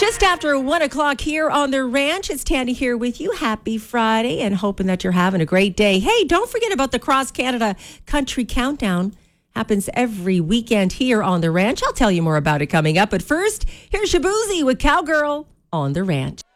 Just after 1 o'clock here on the ranch, it's Tanny here with you. Happy Friday and hoping that you're having a great day. Hey, don't forget about the Cross Canada Country Countdown. Happens every weekend here on the ranch. I'll tell you more about it coming up. But first, here's Shabuzi with Cowgirl on the ranch.